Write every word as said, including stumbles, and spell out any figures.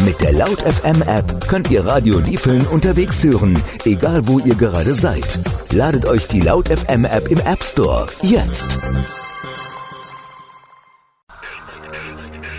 Mit der Laut F M App könnt ihr Radio Liefeln unterwegs hören, egal wo ihr gerade seid. Ladet euch die Laut F M App im App Store jetzt.